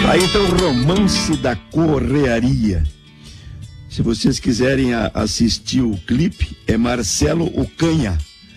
Aí então, Romance da Correaria. Se vocês quiserem assistir o clipe, é Marcelo Ocanha.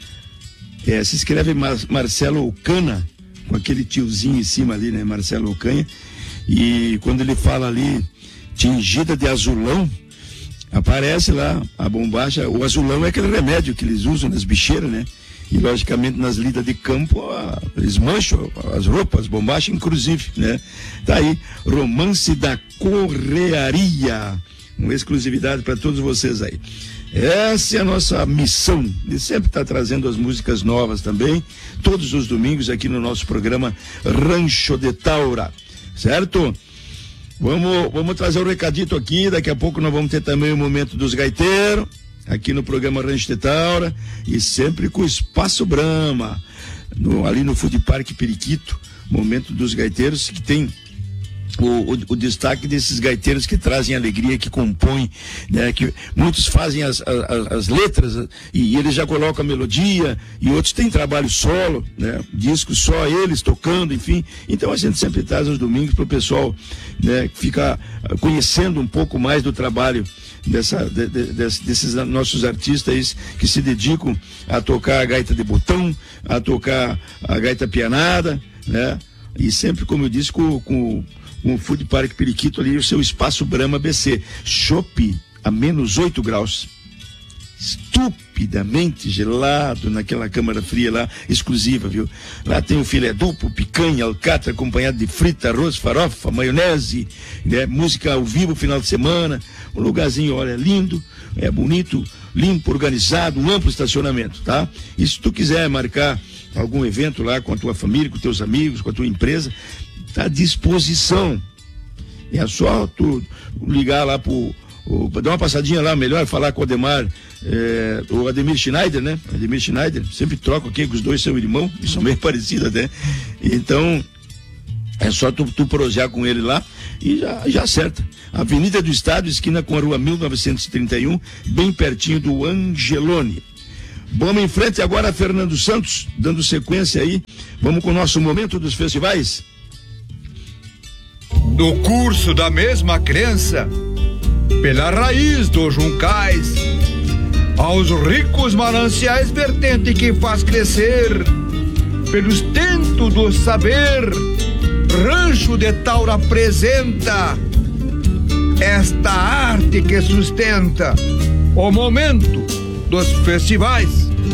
Se escreve Marcelo Ocana, com aquele tiozinho em cima ali, né? Marcelo Ocanha. E quando ele fala ali, tingida de azulão, aparece lá a bombacha. O azulão é aquele remédio que eles usam nas bicheiras, né? E logicamente nas lidas de campo eles mancham as roupas, as bombachas inclusive, né? Tá aí, Romance da Correaria, uma exclusividade para todos vocês aí. Essa é a nossa missão, de sempre estar trazendo as músicas novas também, todos os domingos aqui no nosso programa Rancho de Taura, certo? Vamos trazer um recadito aqui, daqui a pouco nós vamos ter também o momento dos gaiteiros, aqui no programa Rancho de Taura, e sempre com o Espaço Brahma, ali no Food Park Periquito, momento dos gaiteiros, que tem o destaque desses gaiteiros que trazem alegria, que compõem, né, que muitos fazem as letras e eles já colocam a melodia, e outros têm trabalho solo, né, discos só eles tocando, enfim. Então a gente sempre traz aos domingos para o pessoal, né, ficar conhecendo um pouco mais do trabalho desses nossos artistas que se dedicam a tocar a gaita de botão, a tocar a gaita pianada, né, e sempre, como eu disse, com o Food Park Periquito ali, o seu Espaço Brahma BC. Chopp a menos 8 graus. Estupidamente gelado naquela câmara fria lá, exclusiva, viu? Lá tem o filé duplo, picanha, alcatra, acompanhado de frita, arroz, farofa, maionese, né? Música ao vivo, final de semana. Um lugarzinho, olha, lindo, é bonito, limpo, organizado, um amplo estacionamento, tá? E se tu quiser marcar algum evento lá com a tua família, com teus amigos, com a tua empresa, está à disposição. É só tu ligar lá dar uma passadinha lá, melhor falar com o Ademar, o Ademir Schneider, né? Ademir Schneider, sempre troco aqui, que os dois são irmãos, e são bem parecidos até. Então, é só tu prosear com ele lá e já acerta. Avenida do Estado, esquina com a rua 1931, bem pertinho do Angelone. Vamos em frente agora a Fernando Santos, dando sequência aí. Vamos com o nosso momento dos festivais. Do curso da mesma crença, pela raiz dos juncais, aos ricos mananciais vertente que faz crescer, pelo estento do saber, Rancho de Taura apresenta esta arte que sustenta o momento dos festivais.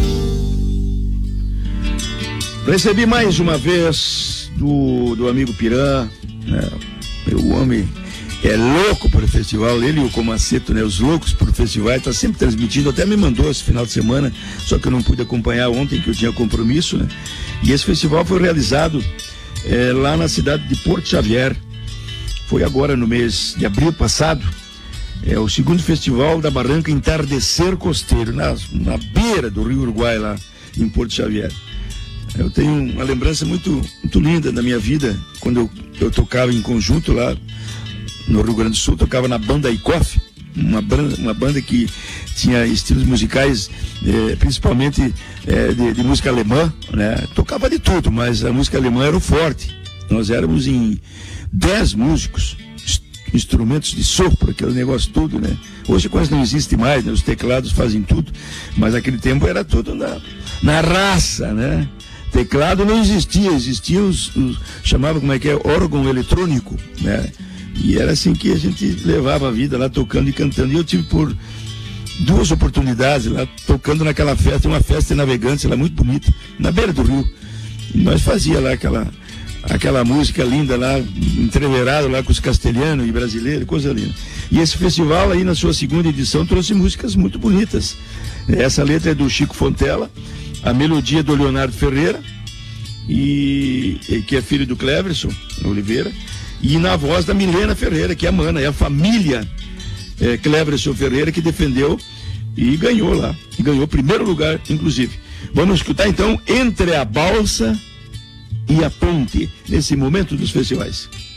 Recebi mais uma vez do amigo Pirã, né? O homem é louco por festival, ele e o Comaceto, né? Os loucos por festival, tá sempre transmitindo, até me mandou esse final de semana, só que eu não pude acompanhar ontem, que eu tinha compromisso, né? E esse festival foi realizado lá na cidade de Porto Xavier, foi agora no mês de abril passado. É o segundo festival da Barranca Entardecer Costeiro, na beira do Rio Uruguai, lá em Porto Xavier. Eu tenho uma lembrança muito, muito linda da minha vida, quando eu tocava em conjunto lá no Rio Grande do Sul, tocava na banda Icof, uma banda que tinha estilos musicais, principalmente de música alemã, né? Tocava de tudo, mas a música alemã era o forte. Nós éramos em 10 músicos, instrumentos de sopro, aquele negócio tudo, né? Hoje quase não existe mais, né? Os teclados fazem tudo, mas naquele tempo era tudo na raça, né? Teclado não existia os chamava, como é que é, órgão eletrônico, né? E era assim que a gente levava a vida lá, tocando e cantando. E eu tive por 2 oportunidades lá, tocando naquela festa, uma festa de navegantes lá muito bonita, na beira do rio. E nós fazia lá aquela música linda lá, entreverado lá com os castelhanos e brasileiros, coisa linda. E esse festival aí, na sua segunda edição, trouxe músicas muito bonitas. Essa letra é do Chico Fontela, a melodia do Leonardo Ferreira, que é filho do Cleverson Oliveira, e na voz da Milena Ferreira, que é a mana, é a família Cleverson Ferreira que defendeu e ganhou lá, e ganhou o primeiro lugar, inclusive. Vamos escutar então Entre a Balsa e a Ponte, nesse momento dos festivais.